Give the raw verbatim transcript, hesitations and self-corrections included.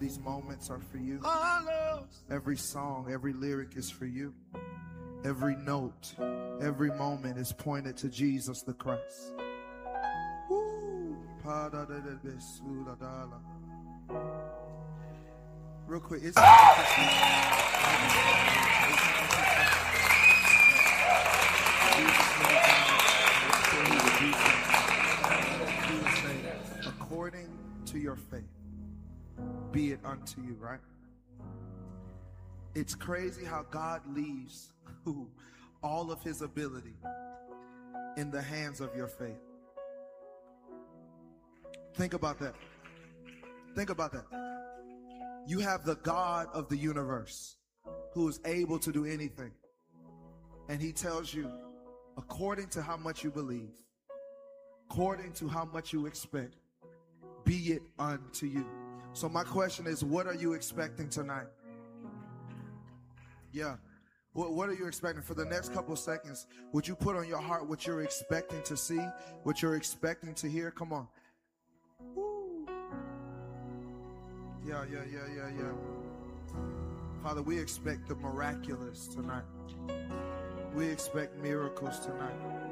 these moments are for you. Every song, every lyric is for you. Every note, every moment is pointed to Jesus the Christ. Woo. Real quick, it's according to your faith, be it unto you, right? It's crazy how God leaves all of his ability in the hands of your faith. Think about that. Think about that. You have the God of the universe who is able to do anything. And he tells you, according to how much you believe, according to how much you expect, be it unto you. So my question is, what are you expecting tonight? Yeah. What, what are you expecting? For the next couple of seconds, would you put on your heart what you're expecting to see, what you're expecting to hear? Come on. Woo. Yeah, yeah, yeah, yeah, yeah. Father, we expect the miraculous tonight. We expect miracles tonight.